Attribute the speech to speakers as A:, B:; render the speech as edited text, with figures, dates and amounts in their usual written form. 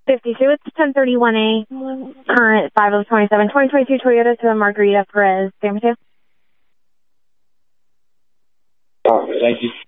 A: 52, it's 1031A, current 5027, 2022 Toyota to Margarita Perez, San Mateo.
B: Thank you.